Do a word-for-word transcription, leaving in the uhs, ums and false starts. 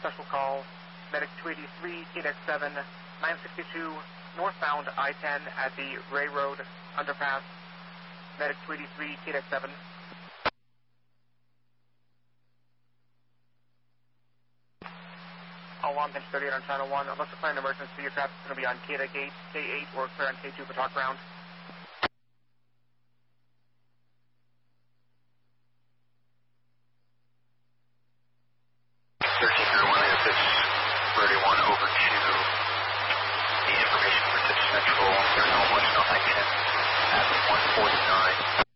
special call, Medic two eighty-three, K D X seven, nine sixty-two, northbound I ten at the Ray Road underpass. Medic two eighty-three, K D X seven. Alarm pinch thirty-eight on channel one. Unless declaring an emergency, your traffic is going to be on K D X eight, K eight, or clear on K two for talk ground. thirteen zero one, if it's thirty-one over to the information for Tip Central, there's no one, no I ten at one forty-nine.